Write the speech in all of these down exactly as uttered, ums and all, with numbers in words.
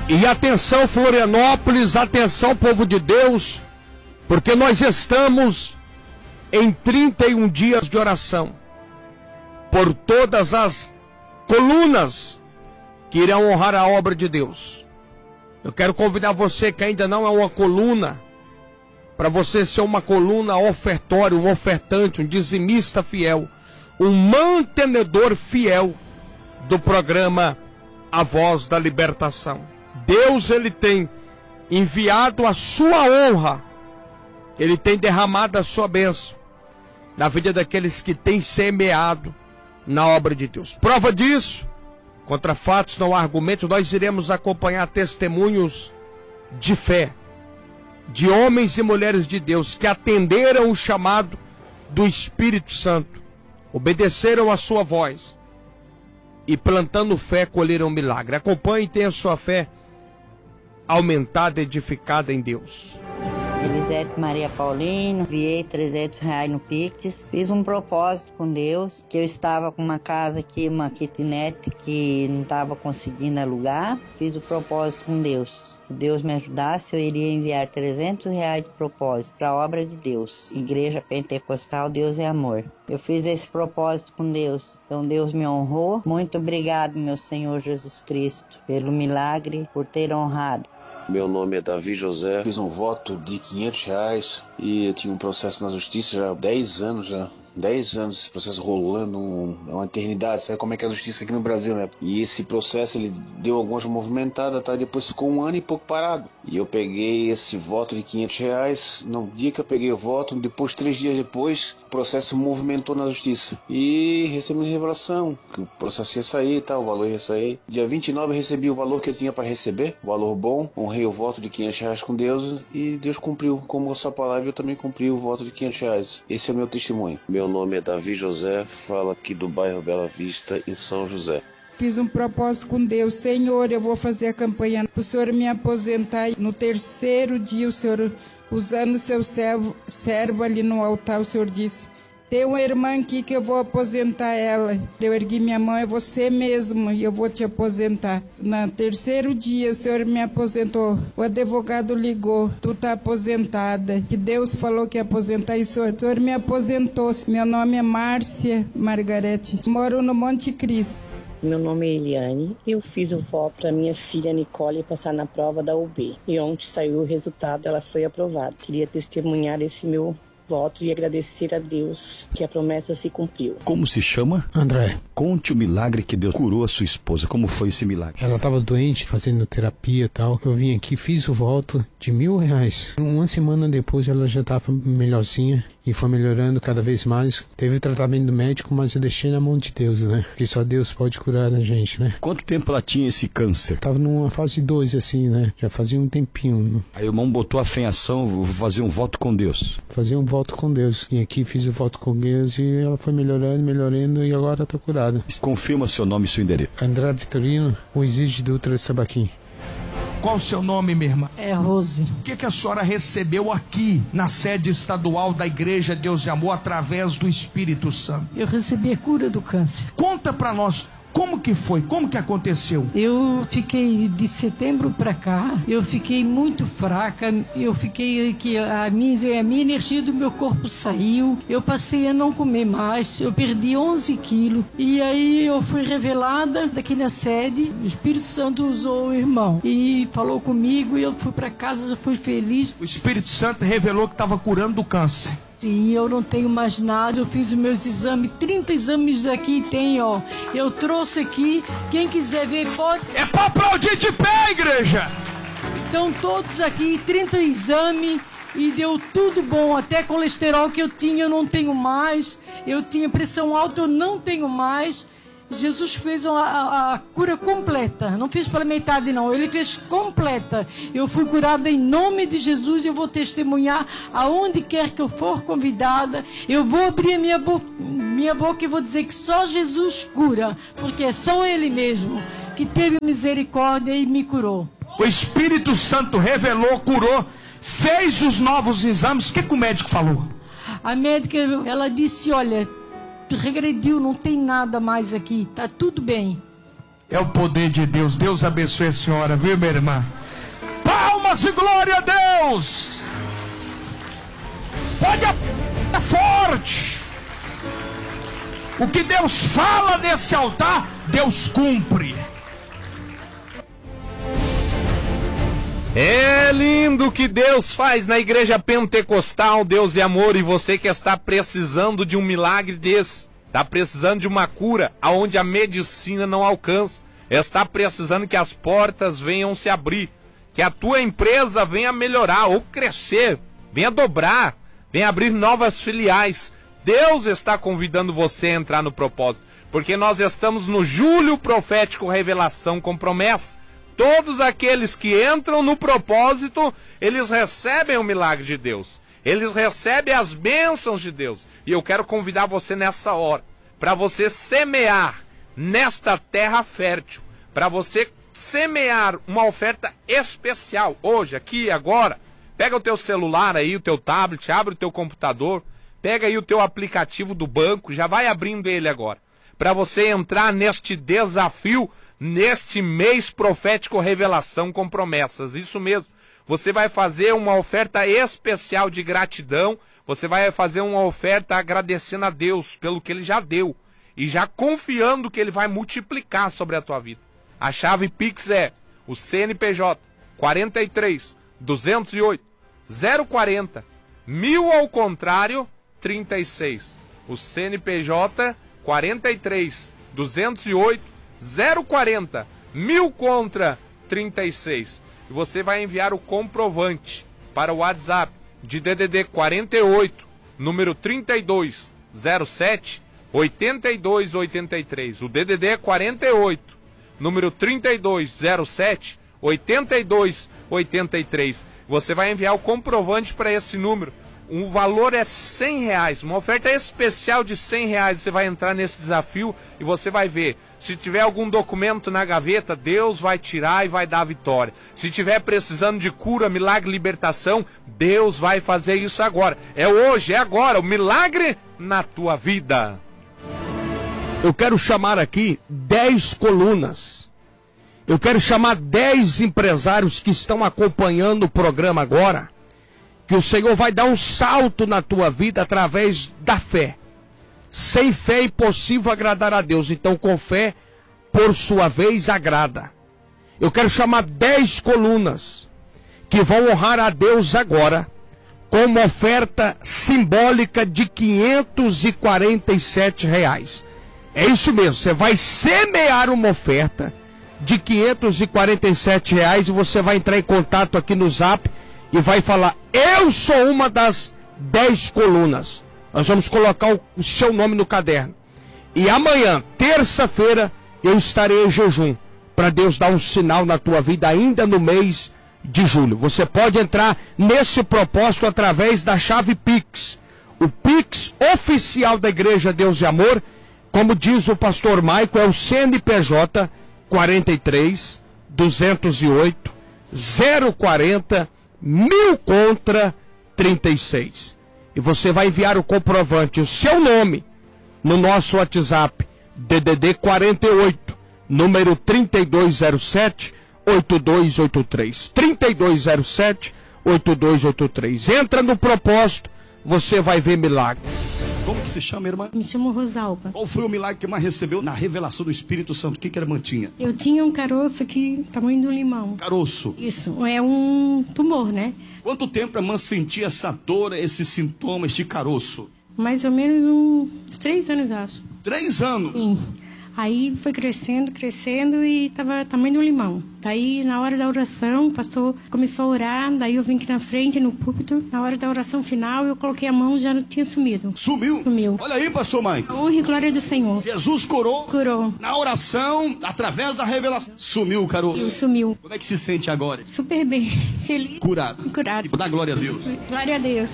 E atenção, Florianópolis, atenção, povo de Deus, porque nós estamos em trinta e um dias de oração por todas as colunas que irão honrar a obra de Deus. Eu quero convidar você que ainda não é uma coluna, para você ser uma coluna ofertória, um ofertante, um dizimista fiel, um mantenedor fiel do programa A Voz da Libertação. Deus, ele tem enviado a sua honra, ele tem derramado a sua bênção na vida daqueles que têm semeado na obra de Deus. Prova disso, contra fatos não há argumento, nós iremos acompanhar testemunhos de fé, de homens e mulheres de Deus que atenderam o chamado do Espírito Santo, obedeceram a sua voz e plantando fé colheram milagre. Acompanhe e tenha sua fé aumentada, edificada em Deus. Elisete Maria Paulino, enviei trezentos reais no Pix, fiz um propósito com Deus, que eu estava com uma casa aqui, uma kitnet, que não estava conseguindo alugar, fiz o propósito com Deus. Se Deus me ajudasse, eu iria enviar trezentos reais de propósito para a obra de Deus. Igreja Pentecostal, Deus é Amor. Eu fiz esse propósito com Deus, então Deus me honrou. Muito obrigado, meu Senhor Jesus Cristo, pelo milagre, por ter honrado. Meu nome é Davi José, fiz um voto de quinhentos reais e eu tinha um processo na justiça já há dez anos já. dez anos esse processo rolando, um, é uma eternidade, sabe como é que é a justiça aqui no Brasil, né? E esse processo, ele deu algumas movimentadas, tá? Depois ficou um ano e pouco parado. E eu peguei esse voto de quinhentos reais, no dia que eu peguei o voto, depois, três dias depois, o processo movimentou na justiça. E recebi revelação, que o processo ia sair e tal, o valor ia sair. Dia vinte e nove eu recebi o valor que eu tinha para receber, o valor bom, honrei o voto de quinhentos reais com Deus e Deus cumpriu. Como a sua palavra, eu também cumpri o voto de quinhentos reais. Esse é o meu testemunho. Meu Meu nome é Davi José, falo aqui do bairro Bela Vista, em São José. Fiz um propósito com Deus. Senhor, eu vou fazer a campanha para o Senhor me aposentar. No terceiro dia, o Senhor, usando o seu servo, servo ali no altar, o Senhor disse: tem uma irmã aqui que eu vou aposentar ela. Eu ergui minha mão, é você mesmo, e eu vou te aposentar. No terceiro dia, o Senhor me aposentou. O advogado ligou: tu tá aposentada. Que Deus falou que ia aposentar, e o Senhor, o Senhor me aposentou. Meu nome é Márcia Margarete, moro no Monte Cristo. Meu nome é Eliane, eu fiz o voto para minha filha Nicole passar na prova da U B. E ontem saiu o resultado, ela foi aprovada. Queria testemunhar esse meu voto e agradecer a Deus que a promessa se cumpriu. Como se chama? André. Conte o milagre que Deus curou a sua esposa. Como foi esse milagre? Ela estava doente, fazendo terapia e tal. Eu vim aqui, fiz o voto de mil reais. Uma semana depois ela já estava melhorzinha e foi melhorando cada vez mais. Teve tratamento médico, mas eu deixei na mão de Deus, né? Porque só Deus pode curar a gente, né? Quanto tempo ela tinha esse câncer? Tava numa fase dois, assim, né? Já fazia um tempinho. Aí o irmão botou a fé em ação, vou fazer um voto com Deus. Fazer um voto com Deus. E aqui fiz o voto com Deus e ela foi melhorando, melhorando e agora tá curada. Confirma seu nome e seu endereço. André Vitorino, o Exige Dutra Sabaquim. Qual o seu nome, minha irmã? É Rose. O que, que a senhora recebeu aqui na sede estadual da Igreja Deus e Amor através do Espírito Santo? Eu recebi a cura do câncer. Conta pra nós. Como que foi? Como que aconteceu? Eu fiquei de setembro para cá, eu fiquei muito fraca, eu fiquei que a minha, a minha energia do meu corpo saiu, eu passei a não comer mais, eu perdi onze quilos e aí eu fui revelada daqui na sede, o Espírito Santo usou o irmão e falou comigo e eu fui para casa, eu fui feliz. O Espírito Santo revelou que estava curando do câncer. Sim, eu não tenho mais nada, eu fiz os meus exames, trinta exames aqui tem, ó. Eu trouxe aqui, quem quiser ver pode... É pra aplaudir de pé, igreja! Então todos aqui, trinta exames e deu tudo bom, até colesterol que eu tinha eu não tenho mais, eu tinha pressão alta eu não tenho mais. Jesus fez a, a, a cura completa, não fez pela metade não, ele fez completa. Eu fui curada em nome de Jesus e eu vou testemunhar aonde quer que eu for convidada. Eu vou abrir a minha boca, minha boca e vou dizer que só Jesus cura, porque é só Ele mesmo que teve misericórdia e me curou. O Espírito Santo revelou, curou, fez os novos exames. O que, que o médico falou? A médica, ela disse, olha, regrediu, não tem nada mais aqui, tá tudo bem. É o poder de Deus. Deus abençoe a senhora, viu, minha irmã? Palmas e glória a Deus! Pode aplaudir forte! O que Deus fala nesse altar, Deus cumpre. É lindo o que Deus faz na igreja pentecostal, Deus é amor, e você que está precisando de um milagre desse, está precisando de uma cura aonde a medicina não alcança, está precisando que as portas venham se abrir, que a tua empresa venha melhorar ou crescer, venha dobrar, venha abrir novas filiais. Deus está convidando você a entrar no propósito, porque nós estamos no Julho Profético Revelação com promessa. Todos aqueles que entram no propósito, eles recebem o milagre de Deus. Eles recebem as bênçãos de Deus. E eu quero convidar você nessa hora, para você semear nesta terra fértil, para você semear uma oferta especial, hoje, aqui, agora. Pega o teu celular aí, o teu tablet, abre o teu computador, pega aí o teu aplicativo do banco, já vai abrindo ele agora, para você entrar neste desafio, neste mês profético Revelação com promessas. Isso mesmo, você vai fazer uma oferta especial de gratidão, você vai fazer uma oferta agradecendo a Deus pelo que Ele já deu, e já confiando que Ele vai multiplicar sobre a tua vida. A chave Pix é o C N P J quarenta e três, duzentos e oito, zero quarenta, mil ao contrário, trinta e seis. O C N P J quarenta e três, duzentos e oito, zero quarenta, mil contra trinta e seis. E você vai enviar o comprovante para o WhatsApp de D D D quarenta e oito, número trinta e dois, zero sete, oitenta e dois oitenta e três. O D D D é quarenta e oito, número trinta e dois, zero sete, oitenta e dois oitenta e três. Você vai enviar o comprovante para esse número. O valor é cem reais, uma oferta especial de cem reais. Você vai entrar nesse desafio e você vai ver. Se tiver algum documento na gaveta, Deus vai tirar e vai dar a vitória. Se tiver precisando de cura, milagre, libertação, Deus vai fazer isso agora. É hoje, é agora, o milagre na tua vida. Eu quero chamar aqui dez colunas. Eu quero chamar dez empresários que estão acompanhando o programa agora. Que o Senhor vai dar um salto na tua vida através da fé. Sem fé é impossível agradar a Deus. Então, com fé, por sua vez, agrada. Eu quero chamar dez colunas que vão honrar a Deus agora com uma oferta simbólica de quinhentos e quarenta e sete reais. É isso mesmo, você vai semear uma oferta de quinhentos e quarenta e sete reais e você vai entrar em contato aqui no Zap e vai falar: eu sou uma das dez colunas. Nós vamos colocar o, o seu nome no caderno. E amanhã, terça-feira, eu estarei em jejum, para Deus dar um sinal na tua vida ainda no mês de julho. Você pode entrar nesse propósito através da chave Pix. O Pix oficial da Igreja Deus e Amor, como diz o pastor Maico, é o C N P J quarenta e três, duzentos e oito, zero quarenta, mil contra trinta e seis. E você vai enviar o comprovante, o seu nome, no nosso WhatsApp, D D D quarenta e oito, número trinta e dois zero sete, oito dois oito três. trinta e dois zero sete, oito dois oito três. Entra no propósito, você vai ver milagre. Como que se chama, irmã? Me chamo Rosalba. Qual foi o milagre que mais recebeu na revelação do Espírito Santo? O que que a irmã tinha? Eu tinha um caroço aqui, tamanho de um limão. Caroço? Isso, é um tumor, né? Quanto tempo a irmã sentia essa dor, esses sintomas de caroço? Mais ou menos uns três anos, acho. Três anos? Sim. Aí foi crescendo, crescendo e tava tamanho de um limão. Daí, na hora da oração, o pastor começou a orar, daí eu vim aqui na frente, no púlpito. Na hora da oração final, eu coloquei a mão e já não tinha sumido. Sumiu? Sumiu. Olha aí, pastor Mike. A honra e glória do Senhor. Jesus curou. Curou. Na oração, através da revelação. Sumiu o caroço. Eu sumiu. Como é que se sente agora? Super bem. Feliz. Curado. Curado. Dá glória a Deus. Glória a Deus.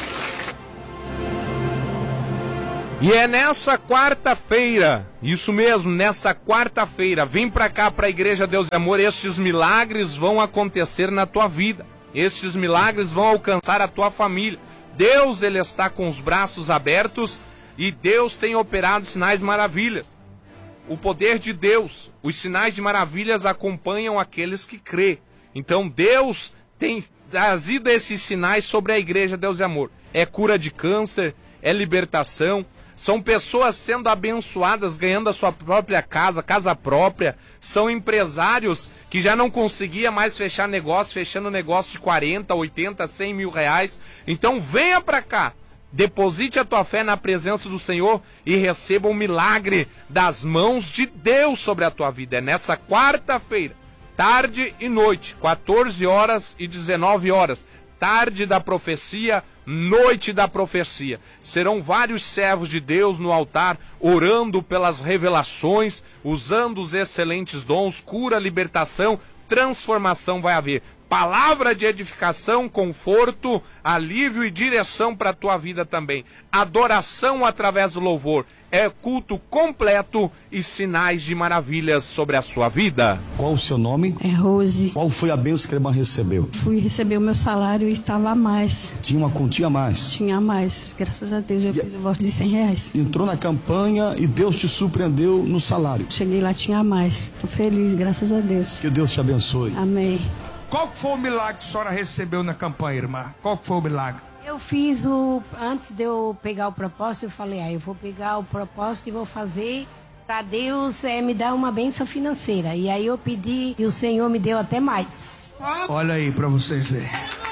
E é nessa quarta-feira, isso mesmo, nessa quarta-feira, vem pra cá, pra Igreja Deus e Amor, estes milagres vão acontecer na tua vida, estes milagres vão alcançar a tua família. Deus, Ele está com os braços abertos e Deus tem operado sinais maravilhas. o poder de Deus. Os sinais de maravilhas acompanham aqueles que crê. Então Deus tem trazido esses sinais sobre a igreja Deus e Amor. É cura de câncer, é libertação, são pessoas sendo abençoadas, ganhando a sua própria casa, casa própria. São empresários que já não conseguiam mais fechar negócio, fechando negócio de quarenta, oitenta, cem mil reais. Então venha para cá. Deposite a tua fé na presença do Senhor e receba um milagre das mãos de Deus sobre a tua vida. É nessa quarta-feira, tarde e noite, quatorze horas e dezenove horas. Tarde da profecia, noite da profecia. Serão vários servos de Deus no altar, orando pelas revelações, usando os excelentes dons, cura, libertação, transformação vai haver. Palavra de edificação, conforto, alívio e direção para a tua vida também. Adoração através do louvor. É culto completo e sinais de maravilhas sobre a sua vida. Qual o seu nome? É Rose. Qual foi a bênção que a irmã recebeu? Fui receber o meu salário e estava a mais. Tinha uma quantia a mais? Tinha a mais. Graças a Deus eu e... fiz o voto de cem reais. Entrou na campanha e Deus te surpreendeu no salário. Cheguei lá, tinha a mais. Tô feliz, graças a Deus. Que Deus te abençoe. Amém. Qual foi o milagre que a senhora recebeu na campanha, irmã? Qual foi o milagre? Eu fiz o... Antes de eu pegar o propósito, eu falei, ah, eu vou pegar o propósito e vou fazer para Deus é, me dar uma bênção financeira. E aí eu pedi e o Senhor me deu até mais. Olha aí para vocês verem.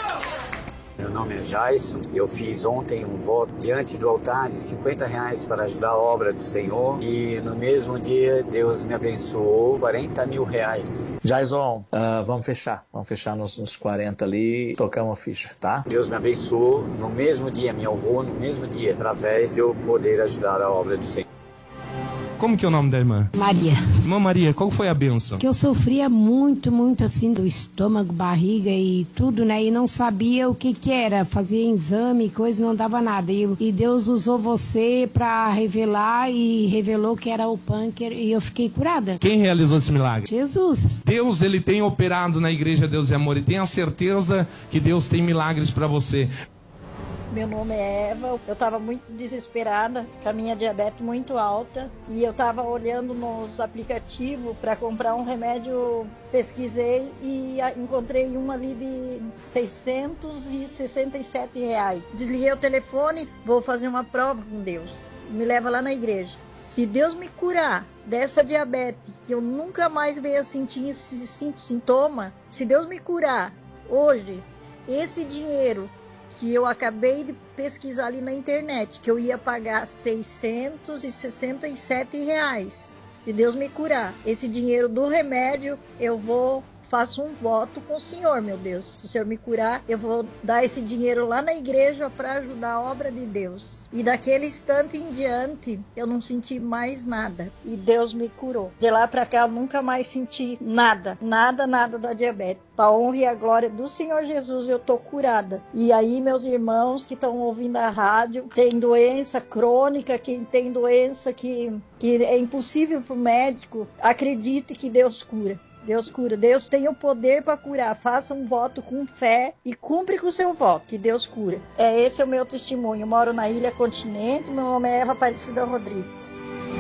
Meu nome é Jaison e eu fiz ontem um voto diante do altar de cinquenta reais para ajudar a obra do Senhor e no mesmo dia Deus me abençoou quarenta mil reais. Jaison, uh, vamos fechar, vamos fechar nos, nos quarenta ali, tocamos a ficha, tá? Deus me abençoou no mesmo dia, me honrou no mesmo dia, através de eu poder ajudar a obra do Senhor. Como que é o nome da irmã? Maria. Irmã Maria, qual foi a bênção? Que eu sofria muito, muito assim do estômago, barriga e tudo, né? E não sabia o que que era. Fazia exame, coisa, não dava nada. E, e Deus usou você para revelar e revelou que era o pânquer e eu fiquei curada. Quem realizou esse milagre? Jesus. Deus, ele tem operado na igreja Deus e Amor e tenha certeza que Deus tem milagres para você. Meu nome é Eva, eu estava muito desesperada, com a minha diabetes muito alta e eu estava olhando nos aplicativos para comprar um remédio, pesquisei e encontrei um ali de seiscentos e sessenta e sete reais. Desliguei o telefone, vou fazer uma prova com Deus, me leva lá na igreja. Se Deus me curar dessa diabetes, que eu nunca mais venha sentir esse sintoma, se Deus me curar hoje, esse dinheiro que eu acabei de pesquisar ali na internet, que eu ia pagar seiscentos e sessenta e sete reais. Se Deus me curar, esse dinheiro do remédio, eu vou, faço um voto com o Senhor, meu Deus. Se o Senhor me curar, eu vou dar esse dinheiro lá na igreja para ajudar a obra de Deus. E daquele instante em diante, eu não senti mais nada. E Deus me curou. De lá para cá, eu nunca mais senti nada, nada, nada da diabetes. Para a honra e a glória do Senhor Jesus, eu tô curada. E aí, meus irmãos que estão ouvindo a rádio, tem doença crônica, quem tem doença que, que é impossível para o médico, acredite que Deus cura. Deus cura. Deus tem o poder para curar. Faça um voto com fé e cumpre com o seu voto, que Deus cura. É, esse é o meu testemunho. Eu moro na Ilha Continente. Meu nome é Eva Aparecida Rodrigues.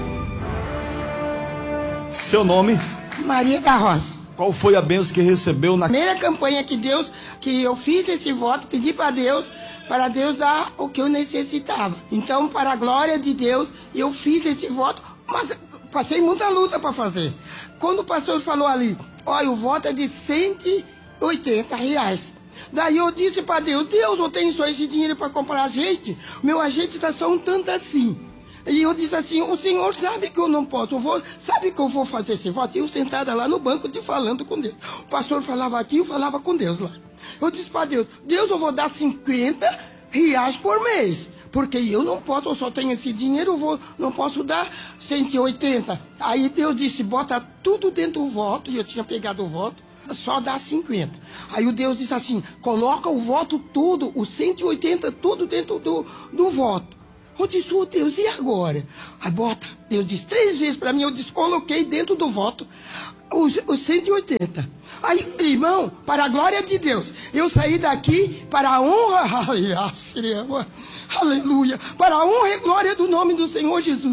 Seu nome? Maria da Rosa. Qual foi a bênção que recebeu na primeira campanha que Deus, que eu fiz esse voto, pedi para Deus, para Deus dar o que eu necessitava. Então, para a glória de Deus, eu fiz esse voto, mas passei muita luta para fazer. Quando o pastor falou ali, olha, o voto é de cento e oitenta reais. Daí eu disse para Deus, Deus, eu tenho só esse dinheiro para comprar azeite, meu azeite está só um tanto assim. E eu disse assim, o senhor sabe que eu não posso, eu vou, sabe que eu vou fazer esse voto? E eu sentada lá no banco de falando com Deus. O pastor falava aqui, eu falava com Deus lá. Eu disse para Deus, Deus, eu vou dar cinquenta reais por mês. Porque eu não posso, eu só tenho esse dinheiro, eu vou, não posso dar cento e oitenta. Aí Deus disse, bota tudo dentro do voto, e eu tinha pegado o voto, só dá cinquenta. Aí o Deus disse assim, coloca o voto tudo, os cento e oitenta, tudo dentro do, do voto. Eu disse, oh Deus, e agora? Aí bota, Deus disse três vezes para mim, eu disse, coloquei dentro do voto os, os cento e oitenta. Aí, irmão, para a glória de Deus, eu saí daqui para a honra, aleluia, para a honra e glória do nome do Senhor Jesus.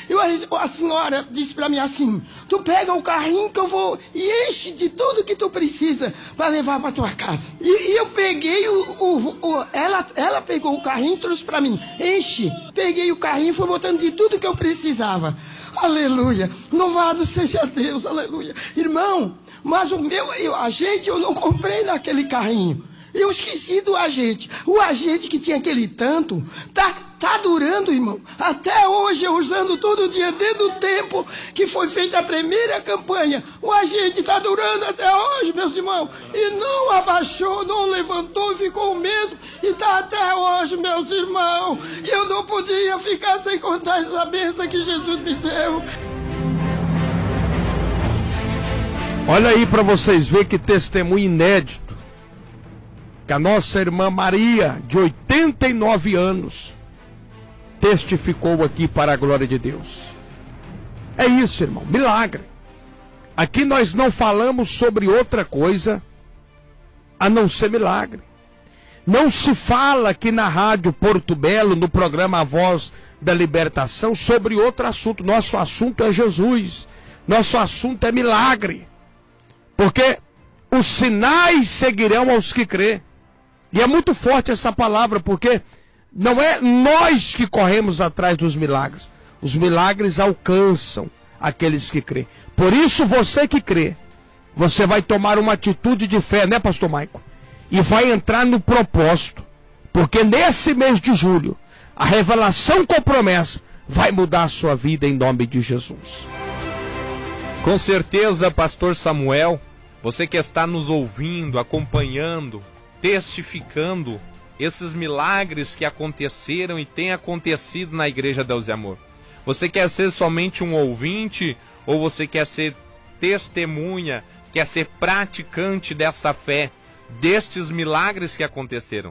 E a, a senhora disse para mim assim, tu pega o carrinho que eu vou e enche de tudo que tu precisa para levar para tua casa. E, e eu peguei o, o, o... Ela, ela pegou o carrinho e trouxe para mim. Enche. Peguei o carrinho e fui botando de tudo que eu precisava. Aleluia. Louvado seja Deus. Aleluia. Irmão, mas o meu eu, agente eu não comprei naquele carrinho. Eu esqueci do agente. O agente que tinha aquele tanto, tá, tá durando, irmão. Até hoje, eu usando todo dia, desde o tempo que foi feita a primeira campanha. O agente tá durando até hoje, meus irmãos. E não abaixou, não levantou, ficou o mesmo. E tá até hoje, meus irmãos. E eu não podia ficar sem contar essa bênção que Jesus me deu. Olha aí para vocês verem que testemunho inédito. Que a nossa irmã Maria, de oitenta e nove anos, testificou aqui para a glória de Deus. É isso, irmão, milagre. Aqui nós não falamos sobre outra coisa a não ser milagre. Não se fala aqui na Rádio Porto Belo, no programa A Voz da Libertação, sobre outro assunto. Nosso assunto é Jesus. Nosso assunto é milagre. Porque os sinais seguirão aos que crê. E é muito forte essa palavra, porque não é nós que corremos atrás dos milagres. Os milagres alcançam aqueles que crê. Por isso, você que crê, você vai tomar uma atitude de fé, né, pastor Maico? E vai entrar no propósito. Porque nesse mês de julho, a revelação com promessa vai mudar a sua vida em nome de Jesus. Com certeza, pastor Samuel, você que está nos ouvindo, acompanhando, testificando esses milagres que aconteceram e têm acontecido na Igreja Deus e Amor. Você quer ser somente um ouvinte ou você quer ser testemunha, quer ser praticante desta fé, destes milagres que aconteceram?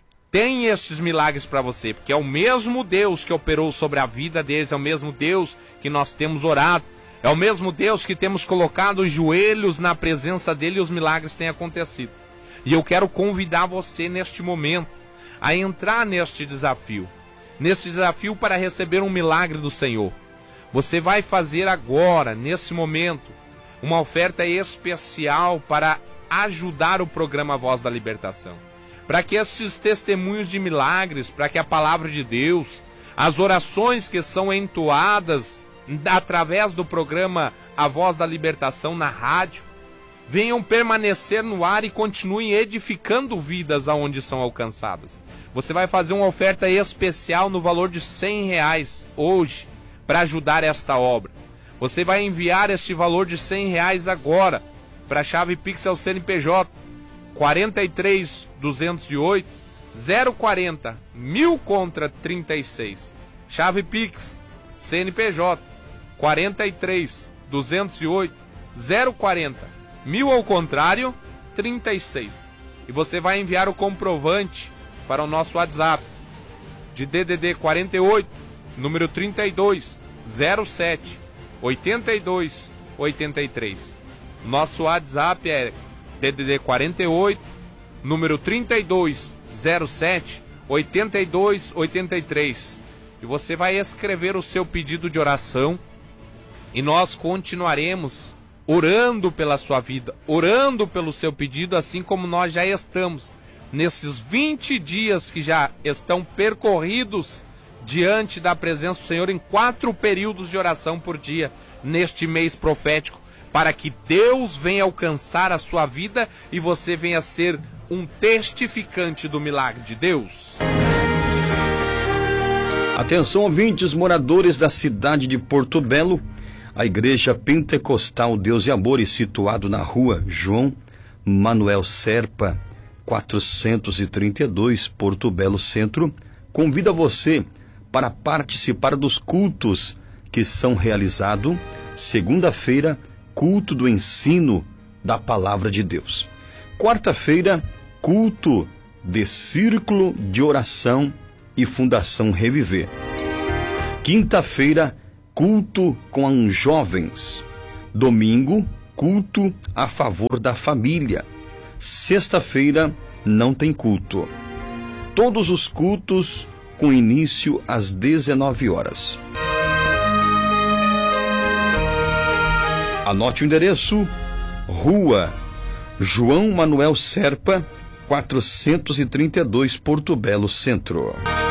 Tem estes milagres para você, porque é o mesmo Deus que operou sobre a vida deles, é o mesmo Deus que nós temos orado, é o mesmo Deus que temos colocado os joelhos na presença dele e os milagres têm acontecido. E eu quero convidar você neste momento a entrar neste desafio. Neste desafio para receber um milagre do Senhor. Você vai fazer agora, nesse momento, uma oferta especial para ajudar o programa Voz da Libertação. Para que esses testemunhos de milagres, para que a palavra de Deus, as orações que são entoadas através do programa A Voz da Libertação na rádio, venham permanecer no ar e continuem edificando vidas aonde são alcançadas. Você vai fazer uma oferta especial no valor de cem reais hoje para ajudar esta obra. Você vai enviar este valor de cem reais agora para a chave Pixel C N P J quarenta e três, duzentos e oito, zero quarenta, mil contra trinta e seis. Chave Pix C N P J quarenta e três, duzentos e oito, zero quarenta, mil ao contrário, trinta e seis. E você vai enviar o comprovante para o nosso WhatsApp de D D D quarenta e oito, número trinta e dois, zero sete, oitenta e dois, oitenta e três. Nosso WhatsApp é D D D quarenta e oito, número trinta e dois, zero sete, oitenta e dois, oitenta e três. E você vai escrever o seu pedido de oração e nós continuaremos orando pela sua vida, orando pelo seu pedido, assim como nós já estamos nesses vinte dias que já estão percorridos diante da presença do Senhor em quatro períodos de oração por dia neste mês profético, para que Deus venha alcançar a sua vida e você venha ser um testificante do milagre de Deus. Atenção, ouvintes, moradores da cidade de Porto Belo. A Igreja Pentecostal Deus e Amor, situado na rua João Manuel Serpa, quatrocentos e trinta e dois, Porto Belo Centro, convida você para participar dos cultos que são realizados segunda-feira, culto do ensino da Palavra de Deus. Quarta-feira, culto de Círculo de Oração e Fundação Reviver. Quinta-feira, culto com os jovens. Domingo, culto a favor da família. Sexta-feira, não tem culto. Todos os cultos com início às dezenove horas. Anote o endereço: Rua João Manuel Serpa, quatrocentos e trinta e dois, Porto Belo Centro.